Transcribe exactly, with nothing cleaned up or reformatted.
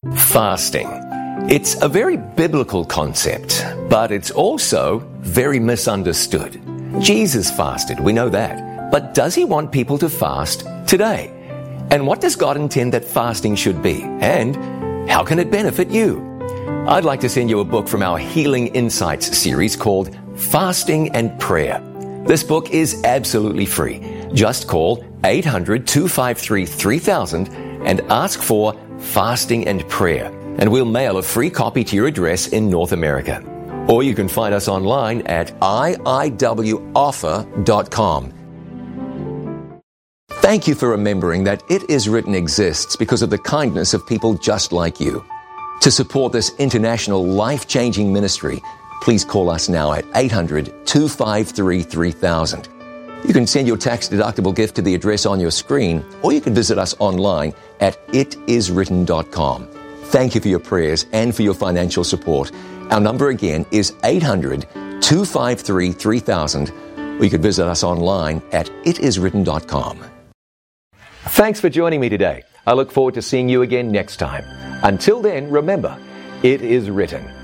Fasting. It's a very biblical concept, but it's also very misunderstood. Jesus fasted, we know that. But does he want people to fast today? And what does God intend that fasting should be? And how can it benefit you? I'd like to send you a book from our Healing Insights series called Fasting and Prayer. This book is absolutely free. Just call eight hundred, two five three, three thousand and ask for Fasting and Prayer, and we'll mail a free copy to your address in North America. Or you can find us online at I I W offer dot com. Thank you for remembering that It Is Written exists because of the kindness of people just like you. To support this international life-changing ministry, please call us now at eight hundred, two five three, three thousand. You can send your tax-deductible gift to the address on your screen, or you can visit us online at it is written dot com. Thank you for your prayers and for your financial support. Our number again is eight hundred, two five three, three thousand, or you can visit us online at it is written dot com. Thanks for joining me today. I look forward to seeing you again next time. Until then, remember, it is written.